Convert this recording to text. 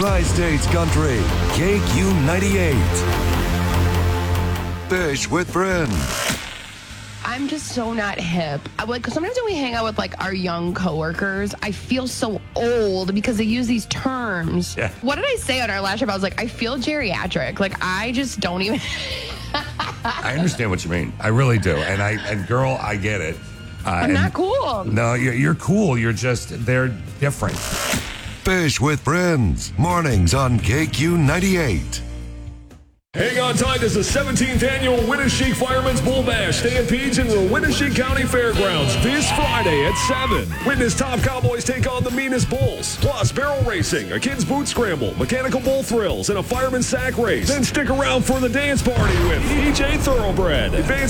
Tri-States Country, KQ98. Fish with Friends. I'm just so not hip. Like sometimes when we hang out with like our young coworkers, I feel so old because they use these terms. Yeah. What did I say on our last trip? I was like, I feel geriatric. Like I just don't even. I understand what you mean. I really do. And girl, I get it. I'm not cool. No, you're cool. They're different. Fish with Friends. Mornings on KQ98. Hang on tight as the 17th annual Winneshiek Fireman's Bull Bash stampedes into the Winneshiek County Fairgrounds this Friday at 7. Witness top cowboys take on the meanest bulls, plus barrel racing, a kid's boot scramble, mechanical bull thrills, and a fireman's sack race. Then stick around for the dance party with EJ Thoroughbred. Advance